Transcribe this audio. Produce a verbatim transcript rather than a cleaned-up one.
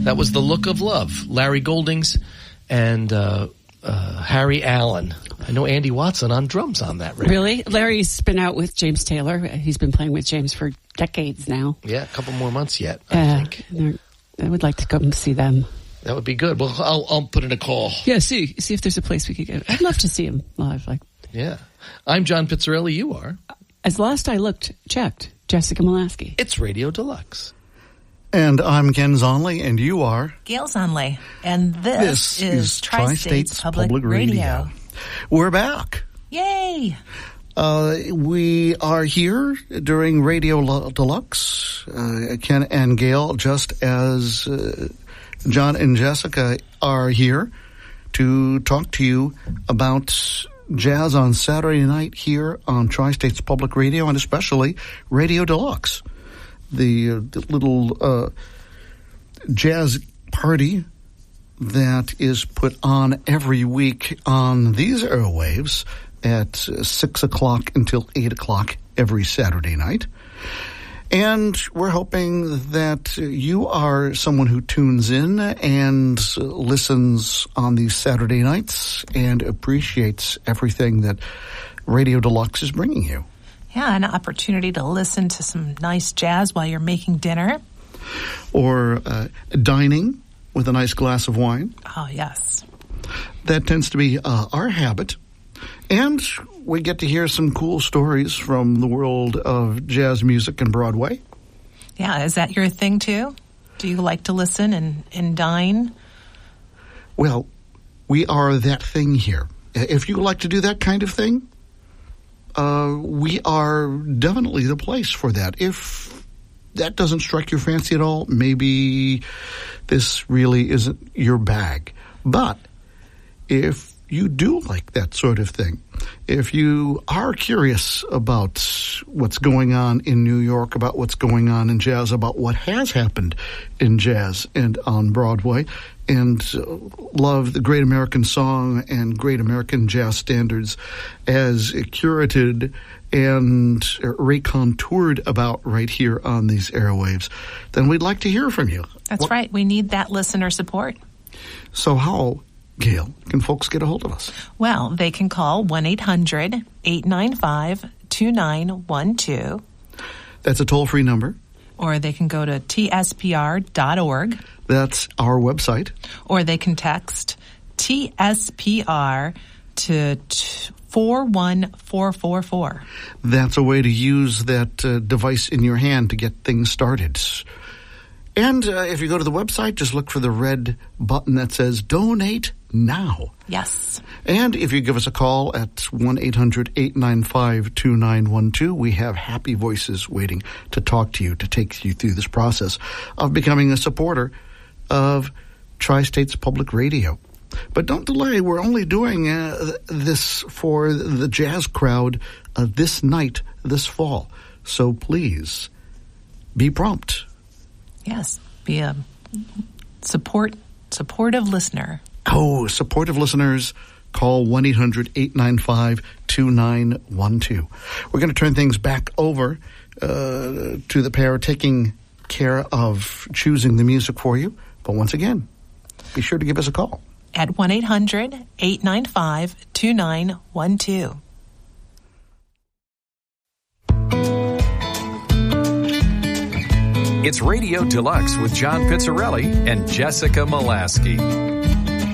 That was The Look of Love, Larry Goldings and uh, uh, Harry Allen. I know Andy Watson on drums on that record. Really? Larry's been out with James Taylor. He's been playing with James for decades now. Yeah, a couple more months yet, I uh, think. I would like to come see them. That would be good. Well, I'll, I'll put in a call. Yeah, see see if there's a place we could go. I'd love to see him live. Like, yeah. I'm John Pizzarelli. You are? As last I looked, checked, Jessica Molaski. It's Radio Deluxe. And I'm Ken Zonley, and you are? Gail Zonley. And this, this is, is Tri-States, Tri-States Public, Public Radio. Radio. We're back. Yay! Uh, we are here during Radio Deluxe, uh, Ken and Gail, just as uh, John and Jessica are here to talk to you about jazz on Saturday night here on Tri-States Public Radio, and especially Radio Deluxe, the, uh, the little uh, jazz party that is put on every week on these airwaves at six o'clock until eight o'clock every Saturday night. And we're hoping that you are someone who tunes in and listens on these Saturday nights and appreciates everything that Radio Deluxe is bringing you. Yeah, an opportunity to listen to some nice jazz while you're making dinner. Or uh, dining with a nice glass of wine. Oh, yes. That tends to be uh, our habit. And we get to hear some cool stories from the world of jazz music and Broadway. Yeah, is that your thing too? Do you like to listen and, and dine? Well, we are that thing here. If you like to do that kind of thing, uh, we are definitely the place for that. If that doesn't strike your fancy at all, maybe this really isn't your bag. But if you do like that sort of thing, if you are curious about what's going on in New York, about what's going on in jazz, about what has happened in jazz and on Broadway, and love the Great American Song and Great American Jazz Standards as curated and recontoured about right here on these airwaves, then we'd like to hear from you. That's what, right. We need that listener support. So how, Gail, can folks get a hold of us? Well, they can call one eight hundred eight nine five two nine one two. That's a toll-free number. Or they can go to T S P R dot org. That's our website. Or they can text T S P R to four one four four four. That's a way to use that uh, device in your hand to get things started. And uh, if you go to the website, just look for the red button that says Donate Now. Yes. And if you give us a call at one eight hundred eight nine five two nine one two, we have happy voices waiting to talk to you, to take you through this process of becoming a supporter of Tri-States Public Radio. But don't delay. We're only doing uh, this for the jazz crowd uh, this night, this fall. So please be prompt. Yes, be a support, supportive listener. Oh, supportive listeners, call one eight hundred eight nine five two nine one two. We're going to turn things back over uh, to the pair taking care of choosing the music for you. But once again, be sure to give us a call. At one eight hundred eight nine five two nine one two. It's Radio Deluxe with John Pizzarelli and Jessica Molaski.